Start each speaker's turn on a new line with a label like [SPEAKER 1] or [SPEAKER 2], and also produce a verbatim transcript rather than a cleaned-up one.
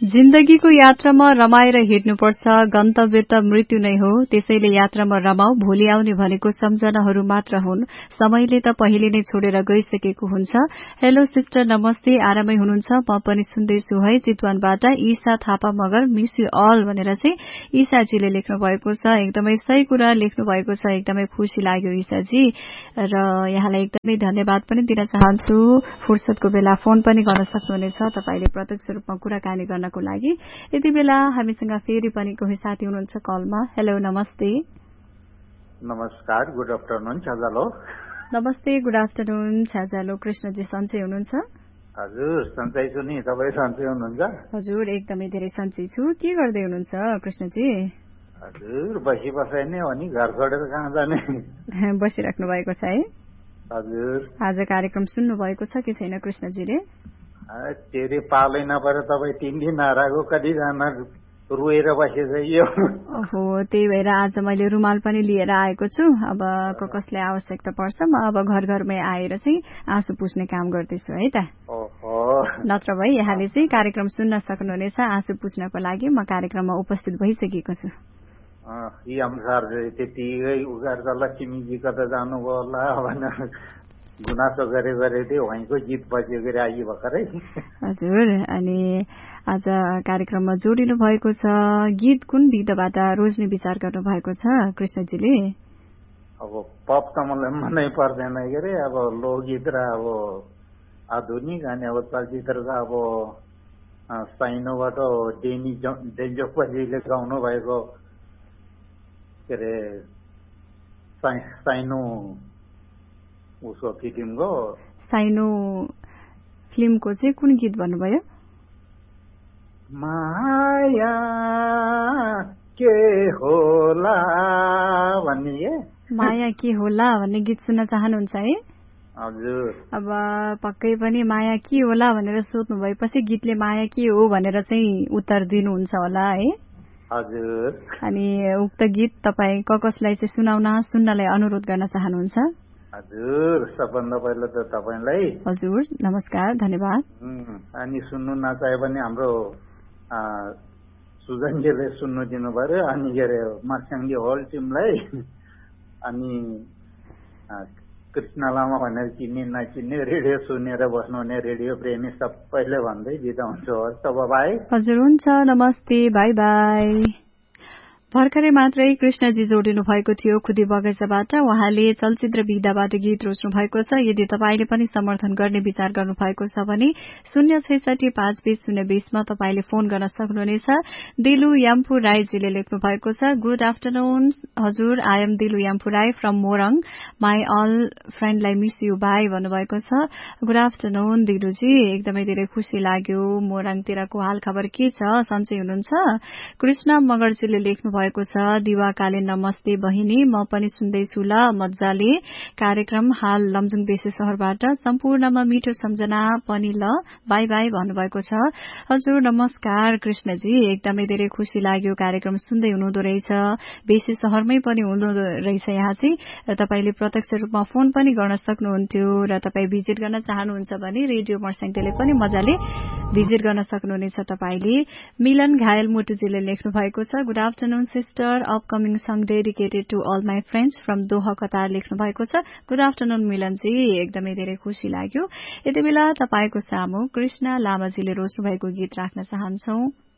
[SPEAKER 1] जिन्दगीको यात्रामा रमाएर हिँड्नुपर्छ, गन्तव्य त मृत्यु नै हो, त्यसैले यात्रामा रमाऊ, भोलि आउने भनेको सम्झनाहरू मात्र हुन्, समयले त पहिले नै छोडेर गइसकेको हुन्छ। हेलो सिस्टर, नमस्ते, आरामै हुनुहुन्छ? म पनि सुन्दैछु है, चितवनबाट ईसा Thapa Magar, miss you all भनेर चाहिँ ईसाजीले लेख्नु भएको छ। एकदमै सही कुरा लेख्नु भएको छ, एकदमै खुसी लाग्यो ईसाजी, र यहाँलाई एकदमै धन्यवाद पनि दिन चाहन्छु। फुर्सदको बेला फोन पनि गर्न सक्नुहुनेछ तपाईले प्रत्यक्ष रूपमा कुराकानी गर्नको लागि। यति बेला हामीसँग फेरि पनि कोही साथी हुनुहुन्छ कलमा। हेलो, नमस्ते।
[SPEAKER 2] नमस्कार, गुड आफ्टरनुन, छाजालो।
[SPEAKER 1] नमस्ते, गुड आफ्टरनुन, छाजालो। कृष्णजी सन्चै हुनुहुन्छ?
[SPEAKER 2] हजुर, सन्चै छु नि, तपाईँ सन्चै हुनुहुन्छ?
[SPEAKER 1] हजुर, एकदमै धेरै सन्चै छु। के गर्दै हुनुहुन्छ कृष्णजी?
[SPEAKER 2] हजुर, बसी बसाइ नै हो नि, घर छोडेर कहाँ जाने।
[SPEAKER 1] बसिराख्नु भएको छ है?
[SPEAKER 2] हजुर।
[SPEAKER 1] आज कार्यक्रम सुन्नु भएको छ कि छैन कृष्णजीले?
[SPEAKER 2] तेरे पालै नपरेर तपाईँ तीन दिन नआएको, कतिजना रोएर बसेछ यो।
[SPEAKER 1] ओहो, त्यही भएर आज मैले रुमाल पनि लिएर आएको छु। अब कसलाई आवश्यकता पर्छ म अब घर घरमै आएर चाहिँ आँसु पुस्ने काम गर्दैछु है त।
[SPEAKER 2] ओहो।
[SPEAKER 1] नत्र भए यहाँले चाहिँ कार्यक्रम सुन्न सक्नुहुनेछ। आँसु पुस्नको लागि म कार्यक्रममा उपस्थित भइसकेको छु।
[SPEAKER 2] यी अनुसार त्यतिकै उगार लक्ष्मीजी कता जानुभयो होला भनेर गुनासो गरे गरे थियो, वहीँको गीत बज्यो गरे आइयो भर्खरै।
[SPEAKER 1] हजुर, अनि आज कार्यक्रममा जोडिनु भएको छ। गीत कुन विधाबाट रोज्ने विचार गर्नु भएको छ कृष्णजीले?
[SPEAKER 2] अब पप त मलाई मनै पर्दैन के अरे, अब लोकगीत र अब आधुनिक, अनि अब चलचित्रको अब साइनोबाट डेनी डेन्जोपजीले गाउनु भएको के अरे साइनो उसको फिल्मको
[SPEAKER 1] साइनो फिल्मको चाहिँ कुन गीत भन्नुभयो?
[SPEAKER 2] माया के होला भन्ने।
[SPEAKER 1] माया के होला भन्ने गीत सुन्न चाहनुहुन्छ है?
[SPEAKER 2] हजुर।
[SPEAKER 1] अब पक्कै पनि माया के होला भनेर सोध्नु भएपछि गीतले माया के हो भनेर चाहिँ उत्तर दिनुहुन्छ होला है?
[SPEAKER 2] हजुर।
[SPEAKER 1] अनि उक्त गीत तपाईँ क कसलाई चाहिँ सुनाउन सुन्नलाई अनुरोध गर्न चाहनुहुन्छ?
[SPEAKER 2] हजुर, सबभन्दा पहिला त तपाईँलाई।
[SPEAKER 1] हजुर, नमस्कार, धन्यवाद।
[SPEAKER 2] अनि सुन्नु नचाहे पनि हाम्रो सुजनजीले सुन्नु दिनु पर्यो, अनि के अरे मर्स्याङली होल टिमलाई, अनि कृष्ण लामा भनेर चिन्ने नचिन्ने, रेडियो सुनेर बस्नुहुने रेडियो प्रेमी सबैले भन्दै बिदा हुन्छ। तब बाई।
[SPEAKER 1] हजुर, हुन्छ, नमस्ते, बाई बाई। भर्खरै मात्रै कृष्णजी जोडिनु भएको थियो खुदी बगैँचाबाट। उहाँले चलचित्र विधाबाट गीत रोज्नु भएको छ। यदि तपाईँले पनि समर्थन गर्ने विचार गर्नु भएको छ भने शून्य छैसठी पाँच बीस शून्य बीसमा तपाईँले फोन गर्न सक्नुहुनेछ। दिलु याम्फू राईजीले लेख्नु भएको छ। गुड आफ्टरनुन हजुर, I am Dilu Yamphu Rai from Morang, my all फ्रेन्डलाई miss you by भन्नुभएको छ। गुड आफ्टरनुन दिलुजी, एकदमै धेरै खुसी लाग्यो। मोरङतिरको हाल खबर के छ, सन्चै हुनुहुन्छ? कृष्ण मगरजीले लेख्नु भएको छ। दिवाकाले नमस्ते बहिनी, म पनि सुन्दैछु ल मजाले कार्यक्रम, हाल लमजुङ बेसी शहरबाट, सम्पूर्णमा मिठो सम्झना पनि ल, बाई बाई भन्नुभएको छ। हजुर, नमस्कार कृष्णजी, एकदमै धेरै खुसी लाग्यो कार्यक्रम सुन्दै हुनुहुँदो रहेछ। बेसी शहरमै पनि हुनुहुँदो रहेछ यहाँ चाहिँ, र तपाईँले प्रत्यक्ष रूपमा फोन पनि गर्न सक्नुहुन्थ्यो, र तपाईँ भिजिट गर्न चाहनुहुन्छ भने रेडियो मर्स्याङले पनि मजाले भिजिट गर्न सक्नुहुनेछ तपाईँले। मिलन घायल मुटुजीले लेख्नु भएको छ। Good afternoon sister, upcoming song dedicated to all my friends from Doha Qatar लेख्नु भएको छ। गुड आफ्टरनुन मिलनजी, एकदमै धेरै खुसी लाग्यो। यति बेला तपाईँको सामु कृष्ण लामाजीले रोज्नु भएको गीत राख्न चाहन्छौ।